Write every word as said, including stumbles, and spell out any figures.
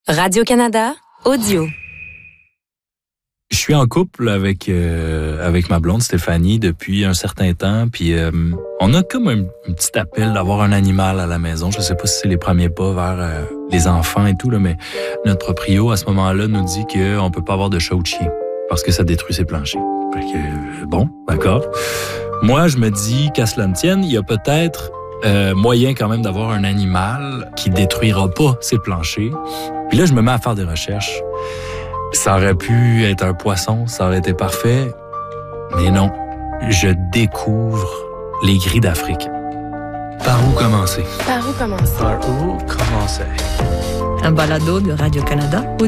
Radio-Canada, audio. Je suis en couple avec euh, avec ma blonde Stéphanie depuis un certain temps, puis euh, on a comme un, un petit appel d'avoir un animal à la maison. Je sais pas si c'est les premiers pas vers euh, les enfants et tout là, mais notre proprio à ce moment-là nous dit qu'on peut pas avoir de chat ou de chien parce que ça détruit ses planchers. Fait que, euh, bon, d'accord. Moi, je me dis qu'à cela ne tienne, il y a peut-être euh, moyen quand même d'avoir un animal qui détruira pas ses planchers. Puis là, je me mets à faire des recherches. Ça aurait pu être un poisson, ça aurait été parfait. Mais non, je découvre les gris d'Afrique. Par où commencer? Par où commencer? Par où commencer? Un balado de Radio-Canada.